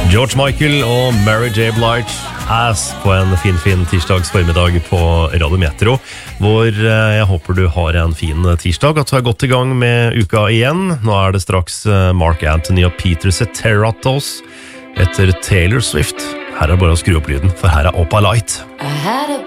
George Michael og Mary J. Blige Ass på en fin tirsdags formiddag på Radio Metro, hvor jeg håper du har en fin tirsdag, at du er godt i gang med uka igjen. Nå er det straks Mark Anthony og Peter Ceteratos etter Taylor Swift. Her er bare å skru opp lyden, for her er Oppa Light.